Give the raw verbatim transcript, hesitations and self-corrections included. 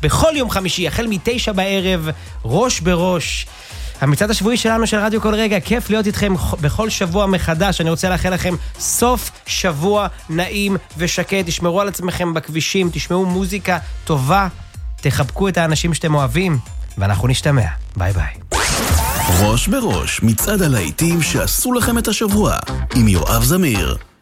בכל יום חמישי, החל מתשע בערב, ראש בראש. המצעד השבועי שלנו של רדיו כל רגע, כיף להיות איתכם בכל שבוע מחדש. אני רוצה לאחל לכם סוף שבוע נעים ושקט. תשמרו על עצמכם בכבישים, תשמעו מוזיקה טובה, תחבקו את האנשים שאתם אוהבים, ואנחנו נשתמע. ביי ביי. ראש בראש, מצעד הלהיטים שעשו לכם את השבוע, עם יואב זמיר.